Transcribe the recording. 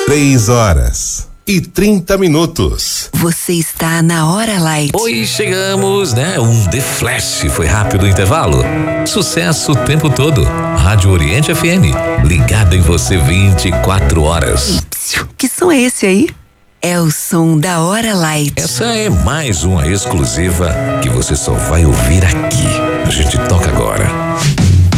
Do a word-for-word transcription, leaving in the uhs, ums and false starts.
Três horas e trinta minutos. Você está na Hora Light. Oi, chegamos, né? Um The Flash, foi rápido o intervalo. Sucesso o tempo todo. Rádio Oriente F M, ligada em você vinte e quatro horas. Que som é esse aí? É o som da Hora Light. Essa é mais uma exclusiva que você só vai ouvir aqui. A gente toca agora.